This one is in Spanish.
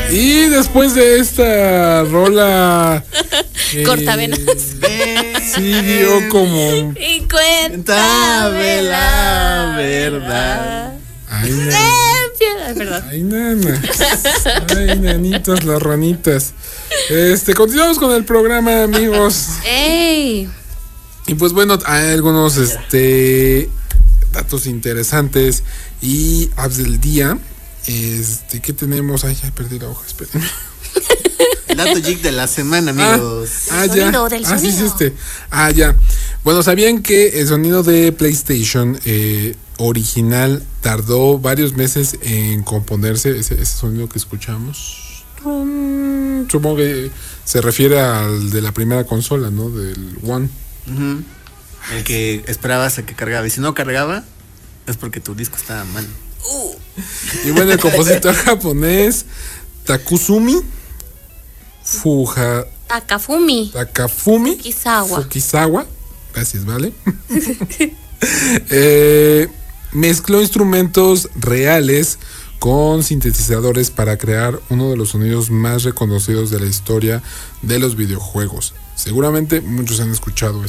Y después de esta rola Cortavenas. sí dio como Y cuéntame la verdad. ay, Perdón. ay, nana. Ay, nanitas, las ranitas. Continuamos con el programa, amigos. ¡Ey! Y pues bueno, hay algunos datos interesantes y apps del día. ¿Qué tenemos? Ay, ya perdí la hoja, espérenme. El dato geek de la semana, amigos. Ya. Del Sí, sonido. es ya. Bueno, ¿sabían que el sonido de PlayStation original tardó varios meses en componerse? Ese sonido que escuchamos. Supongo que se refiere al de la primera consola, ¿no? Del One. Uh-huh. El que esperabas a que cargaba. Y si no cargaba, es porque tu disco estaba mal. Y bueno, el compositor japonés Takafumi Fukisawa, gracias, vale. Mezcló instrumentos reales con sintetizadores para crear uno de los sonidos más reconocidos de la historia de los videojuegos. Seguramente muchos han escuchado